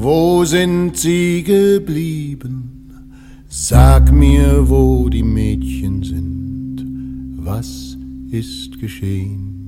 Wo sind sie geblieben? Sag mir, wo die Mädchen sind. Was ist geschehen?